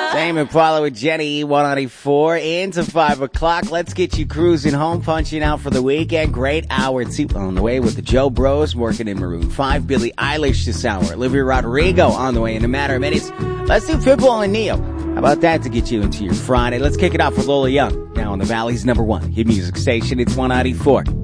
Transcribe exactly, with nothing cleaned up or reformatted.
Tame Impala with Jenny, one ninety-four into five o'clock. Let's get you cruising home, punching out for the weekend. Great hour two on the way with the Joe Bros working in Maroon five. Billie Eilish this hour. Olivia Rodrigo on the way in a matter of minutes. Let's do Pitbull and Neo. How about that to get you into your Friday? Let's kick it off with Lola Young. Now on the Valley's number one hit music station. It's one ninety-four